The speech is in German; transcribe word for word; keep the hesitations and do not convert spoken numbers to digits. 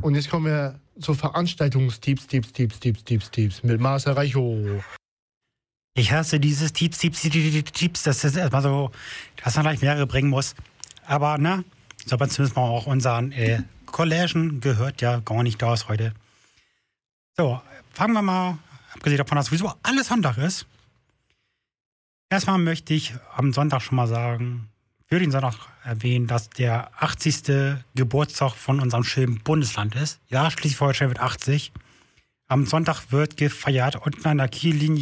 Und jetzt kommen wir zu Veranstaltungstipps, Tipps, Tipps, Tipps, Tipps, Tipps mit Marcel Reichow. Ich hasse dieses Tipps, Tipps, Tipps, Tipps, das ist erstmal so, dass man gleich mehrere bringen muss. Aber, ne, so aber zumindest mal auch unseren äh, Collagen gehört ja gar nicht aus heute. So, fangen wir mal, abgesehen davon, dass sowieso alles Sonntag ist. Erstmal möchte ich am Sonntag schon mal sagen, für den Sonntag erwähnen, dass der achtzigste Geburtstag von unserem schönen Bundesland ist. Ja, Schleswig-Holstein wird achtzig. Am Sonntag wird gefeiert und an der Kiellinie